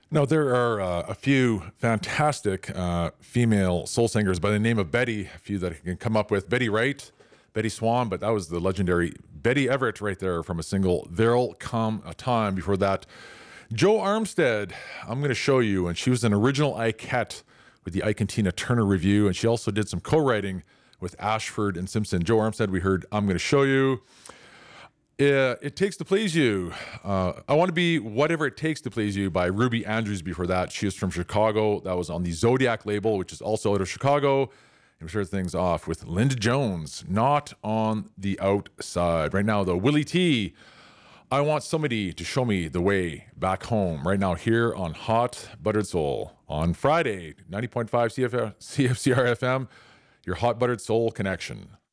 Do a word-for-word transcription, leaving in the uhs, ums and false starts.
No, there are uh, a few fantastic uh, female soul singers by the name of Betty, a few that I can come up with. Betty Wright, Betty Swan, but that was the legendary Betty Everett right there from a single, There'll Come a Time. Before that, Joe Armstead, I'm going to show you, and she was an original Ikette with the Ike and Tina Turner Review, and she also did some co-writing with Ashford and Simpson. Joe Armstead, we heard I'm going to show you. Uh, it Takes to Please You. Uh, I Want to Be Whatever It Takes to Please You by Ruby Andrews. Before that, she was from Chicago. That was on the Zodiac label, which is also out of Chicago. And we started things off with Linda Jones, Not on the Outside. Right now, though, Willie T. I Want Somebody to Show Me the Way Back Home. Right now, here on Hot Buttered Soul on Friday, ninety point five C F C R F M, your Hot Buttered Soul connection.